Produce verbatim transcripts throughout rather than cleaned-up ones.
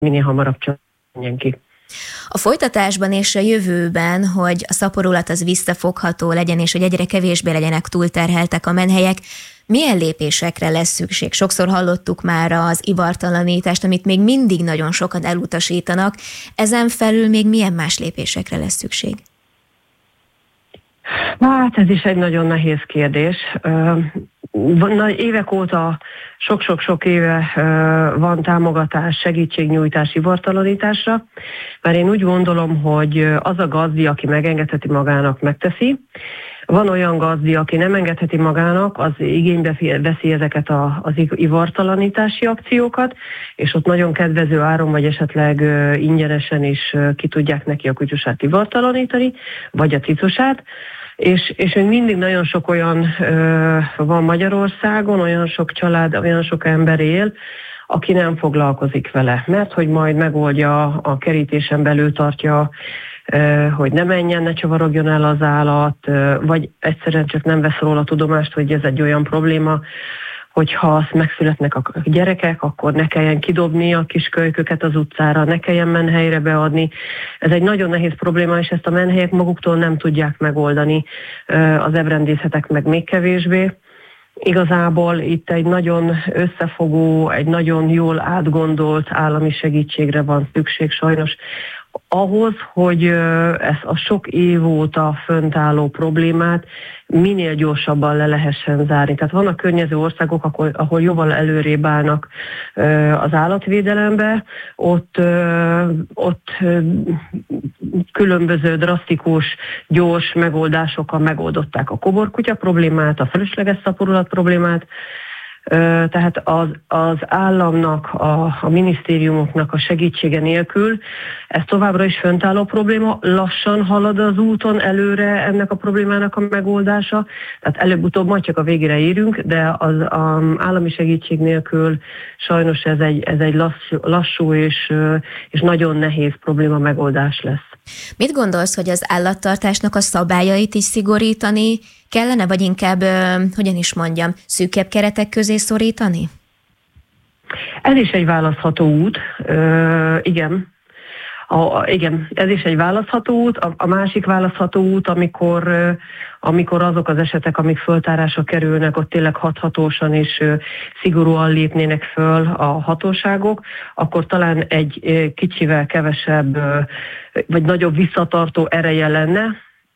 minél hamarabb csökkenjen ki. A folytatásban és a jövőben, hogy a szaporulat az visszafogható legyen, és hogy egyre kevésbé legyenek túlterheltek a menhelyek, milyen lépésekre lesz szükség? Sokszor hallottuk már az ivartalanítást, amit még mindig nagyon sokan elutasítanak. Ezen felül még milyen más lépésekre lesz szükség? Hát ez is egy nagyon nehéz kérdés. Évek óta, sok-sok-sok éve van támogatás, segítségnyújtás ivartalanításra, mert én úgy gondolom, hogy az a gazdi, aki megengedheti magának, megteszi. Van olyan gazdi, aki nem engedheti magának, az igénybe veszi ezeket a, az ivartalanítási akciókat, és ott nagyon kedvező áron, vagy esetleg ingyenesen is ki tudják neki a kutyusát ivartalanítani, vagy a cicusát. És, és még mindig nagyon sok olyan ö, van Magyarországon, olyan sok család, olyan sok ember él, aki nem foglalkozik vele, mert hogy majd megoldja, a kerítésen belül tartja, ö, hogy ne menjen, ne csavarogjon el az állat, ö, vagy egyszerűen csak nem vesz róla tudomást, hogy ez egy olyan probléma, hogyha azt megszületnek a gyerekek, akkor ne kelljen kidobni a kis kölyköket az utcára, ne kelljen menhelyre beadni. Ez egy nagyon nehéz probléma, és ezt a menhelyek maguktól nem tudják megoldani, az ebrendészetek meg még kevésbé. Igazából itt egy nagyon összefogó, egy nagyon jól átgondolt állami segítségre van szükség sajnos, ahhoz, hogy ezt a sok év óta föntálló problémát minél gyorsabban le lehessen zárni. Tehát vannak környező országok, ahol, ahol jóval előrébb állnak az állatvédelembe, ott, ott különböző drasztikus, gyors megoldásokkal megoldották a koborkutya problémát, a felesleges szaporulat problémát, tehát az, az államnak, a, a minisztériumoknak a segítsége nélkül ez továbbra is föntálló probléma, lassan halad az úton előre ennek a problémának a megoldása, tehát előbb-utóbb majd csak a végére érünk, de az, az állami segítség nélkül sajnos ez egy, ez egy lassú, lassú és, és nagyon nehéz probléma megoldás lesz. Mit gondolsz, hogy az állattartásnak a szabályait is szigorítani kellene, vagy inkább, hogyan is mondjam, szűkebb keretek közé szorítani? Ez is egy választható út, Ö, igen. A, igen, ez is egy választható út. A, a másik választható út, amikor, amikor azok az esetek, amik föltárásra kerülnek, ott tényleg hathatósan és szigorúan lépnének föl a hatóságok, akkor talán egy kicsivel kevesebb, vagy nagyobb visszatartó ereje lenne.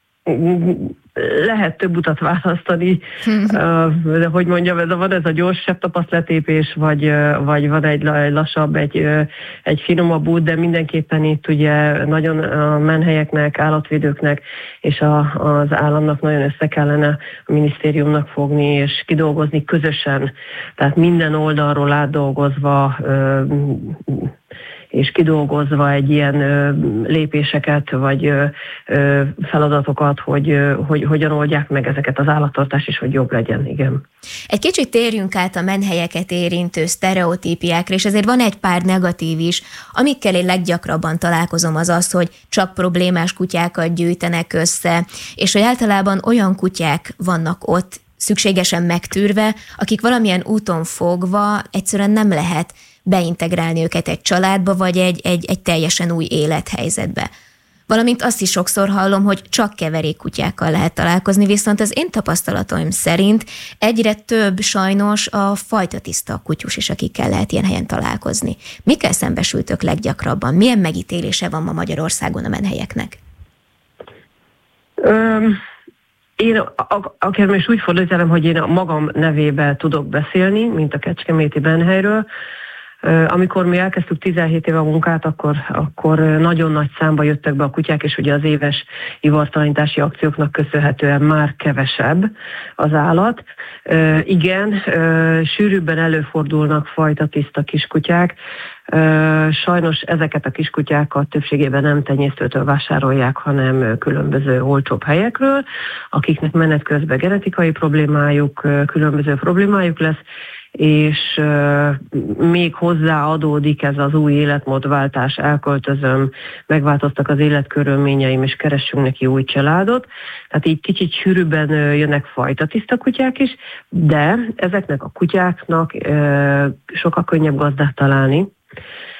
Lehet több utat választani, de hogy mondjam, ez a, van ez a gyors sebtapasztletépés, vagy, vagy van egy lassabb, egy, egy finomabb út, de mindenképpen itt ugye nagyon a menhelyeknek, állatvédőknek és a, az államnak nagyon össze kellene a minisztériumnak fogni, és kidolgozni közösen, tehát minden oldalról átdolgozva, és kidolgozva egy ilyen ö, lépéseket, vagy ö, ö, feladatokat, hogy ö, hogy hogyan oldják meg ezeket az állattartást, és hogy jobb legyen, igen. Egy kicsit térjünk át a menhelyeket érintő sztereotípiákra, és ezért van egy pár negatív is. Amikkel én leggyakrabban találkozom, az az, hogy csak problémás kutyákat gyűjtenek össze, és hogy általában olyan kutyák vannak ott, szükségesen megtűrve, akik valamilyen úton fogva egyszerűen nem lehet beintegrálni őket egy családba, vagy egy, egy, egy teljesen új élethelyzetbe. Valamint azt is sokszor hallom, hogy csak keverékkutyákkal lehet találkozni, viszont az én tapasztalataim szerint egyre több sajnos a fajtatiszta kutyus is, akikkel lehet ilyen helyen találkozni. Mikkel szembesültök leggyakrabban? Milyen megítélése van ma Magyarországon a menhelyeknek? Um. Én akár most úgy fordítom, hogy én a magam nevében tudok beszélni, mint a kecskeméti menhelyről. Amikor mi elkezdtük tizenhét éve a munkát, akkor, akkor nagyon nagy számba jöttek be a kutyák, és ugye az éves ivartalanítási akcióknak köszönhetően már kevesebb az állat. Igen, sűrűbben előfordulnak fajtatiszta kiskutyák. Sajnos ezeket a kiskutyákat többségében nem tenyésztőtől vásárolják, hanem különböző olcsóbb helyekről, akiknek menet közben genetikai problémájuk, különböző problémájuk lesz, és uh, még hozzáadódik ez az új életmódváltás, elköltözöm, megváltoztak az életkörülményeim, és keressünk neki új családot. Tehát így kicsit sűrűbben uh, jönnek fajtatiszta kutyák is, de ezeknek a kutyáknak uh, sokkal könnyebb gazdát találni,